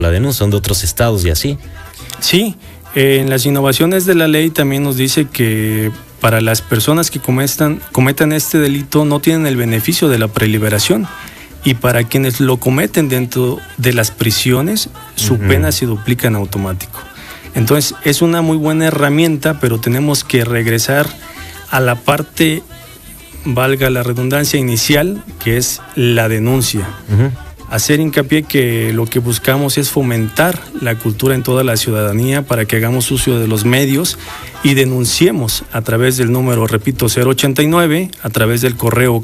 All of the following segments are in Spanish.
la denuncia, son de otros estados y así. Sí, en las innovaciones de la ley también nos dice que para las personas que cometan este delito no tienen el beneficio de la preliberación, y para quienes lo cometen dentro de las prisiones, su pena se duplica en automático. Entonces es una muy buena herramienta, pero tenemos que regresar a la parte, valga la redundancia, inicial, que es la denuncia. Hacer hincapié que lo que buscamos es fomentar la cultura en toda la ciudadanía para que hagamos uso de los medios y denunciemos a través del número, repito, 089, a través del correo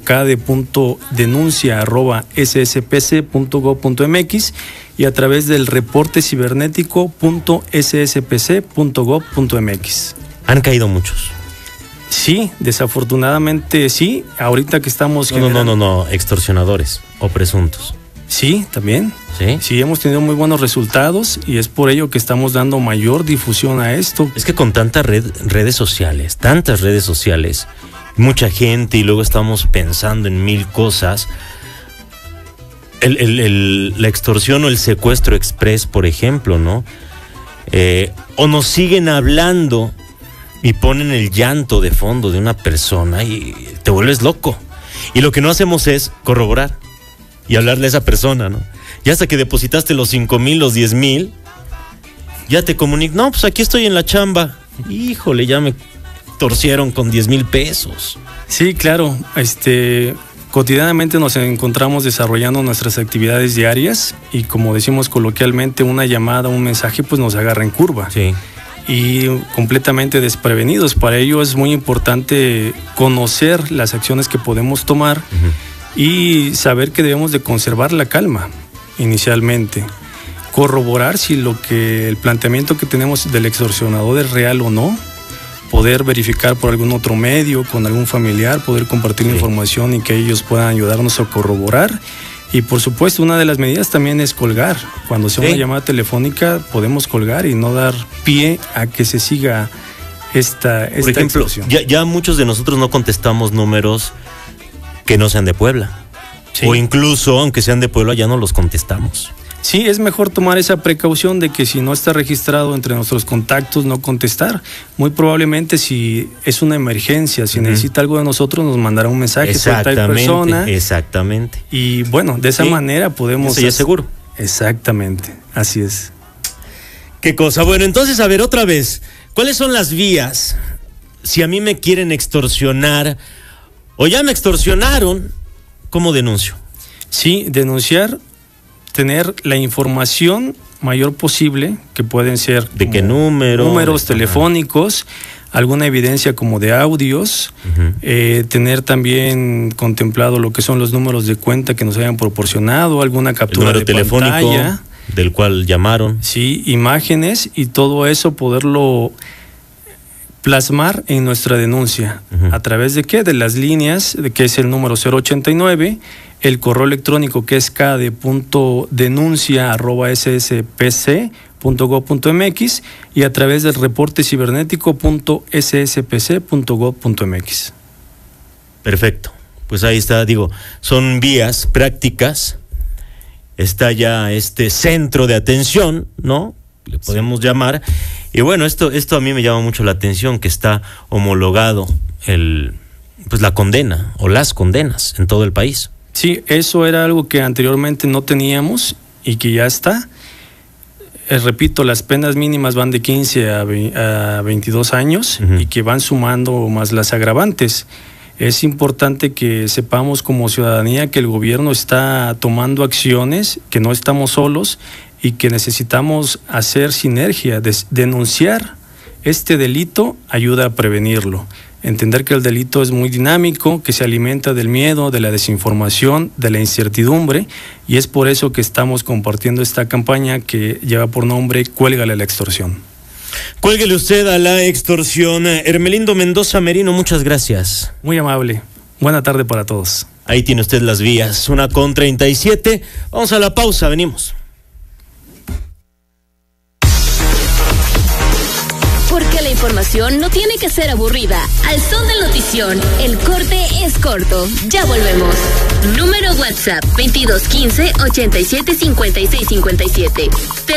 kd.denuncia@sspc.gov.mx y a través del reporte cibernético.sspc.gov.mx. Han caído muchos. Sí, desafortunadamente sí. Ahorita que estamos... No, extorsionadores o presuntos. Sí, también. Sí, hemos tenido muy buenos resultados y es por ello que estamos dando mayor difusión a esto. Es que con tantas redes sociales, mucha gente, y luego estamos pensando en mil cosas. La extorsión o el secuestro express, por ejemplo, ¿no? O nos siguen hablando y ponen el llanto de fondo de una persona y te vuelves loco. Y lo que no hacemos es corroborar y hablarle a esa persona, ¿no? Ya hasta que depositaste los 5,000, los 10,000, ya te comunican, no, pues aquí estoy en la chamba. Híjole, ya me torcieron con 10,000 pesos. Sí, claro, cotidianamente nos encontramos desarrollando nuestras actividades diarias y, como decimos coloquialmente, una llamada, un mensaje, pues nos agarra en curva. Sí. Y completamente desprevenidos. Para ello es muy importante conocer las acciones que podemos tomar y saber que debemos de conservar la calma inicialmente, corroborar si el planteamiento que tenemos del extorsionador es real o no, poder verificar por algún otro medio, con algún familiar, poder compartir información y que ellos puedan ayudarnos a corroborar. Y por supuesto, una de las medidas también es colgar. Cuando sea una llamada telefónica, podemos colgar y no dar pie a que se siga esta por ejemplo, extorsión. Ya muchos de nosotros no contestamos números que no sean de Puebla. Sí. O incluso, aunque sean de Puebla, ya no los contestamos. Sí, es mejor tomar esa precaución de que si no está registrado entre nuestros contactos, no contestar. Muy probablemente si es una emergencia, si necesita algo de nosotros, nos mandará un mensaje sobre tal persona. Exactamente. Y bueno, de esa manera podemos... Eso ya es seguro. Exactamente, así es. Qué cosa. Bueno, entonces, a ver, otra vez, ¿cuáles son las vías si a mí me quieren extorsionar o ya me extorsionaron? ¿Cómo denuncio? Sí, denunciar, tener la información mayor posible, que pueden ser... ¿De qué número? Números telefónicos, alguna evidencia como de audios, tener también contemplado lo que son los números de cuenta que nos hayan proporcionado, alguna captura de telefónico pantalla, del cual llamaron. Sí, imágenes y todo eso poderlo plasmar en nuestra denuncia. ¿A través de qué? De las líneas, que es el número 089, el correo electrónico que es kd.denuncia@sspc.gov.mx y a través del reporte cibernético.sspc.gov.mx. Perfecto. Pues ahí está, son vías prácticas. Está ya este centro de atención, ¿no? Le podemos llamar. Y bueno, esto a mí me llama mucho la atención, que está homologado la condena o las condenas en todo el país. Sí, eso era algo que anteriormente no teníamos y que ya está. Repito, las penas mínimas van de 15 a 22 años y que van sumando más las agravantes. Es importante que sepamos como ciudadanía que el gobierno está tomando acciones, que no estamos solos y que necesitamos hacer sinergia. Denunciar este delito ayuda a prevenirlo. Entender que el delito es muy dinámico, que se alimenta del miedo, de la desinformación, de la incertidumbre, y es por eso que estamos compartiendo esta campaña que lleva por nombre Cuélgale a la extorsión. Cuélguele usted a la extorsión. Hermelindo Mendoza Merino, muchas gracias. Muy amable. Buena tarde para todos. Ahí tiene usted las vías. 1:37. Vamos a la pausa, venimos. Porque la información no tiene que ser aburrida. Al son de notición, el corte es corto. Ya volvemos. Número WhatsApp 2215 875657.